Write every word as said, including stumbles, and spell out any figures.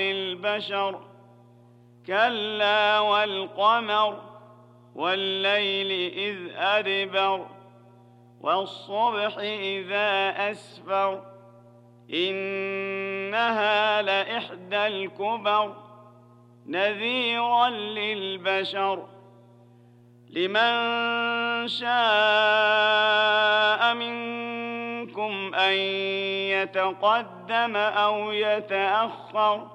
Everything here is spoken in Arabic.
للبشر كلا والقمر والليل إذ أدبر والصبح إذا أسفر إنها لإحدى الكبر نذيرا للبشر لمن شاء منكم أن يتقدم أو يتأخر